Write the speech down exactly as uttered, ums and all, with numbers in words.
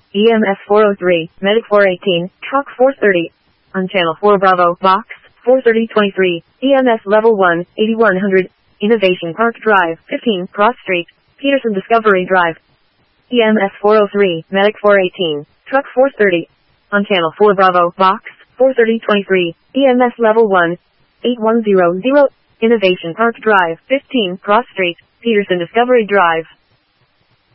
E M S four oh three, Medic four eighteen, Truck four thirty. On Channel four Bravo, Box four thirty twenty-three, E M S Level one, eighty-one hundred, Innovation Park Drive, fifteen, Cross Street, Peterson Discovery Drive. E M S four oh three, Medic four eighteen, Truck four thirty. On Channel four Bravo, Box four thirty twenty-three, E M S Level one, eighty-one hundred, Innovation Park Drive, fifteen, Cross Street, Peterson Discovery Drive.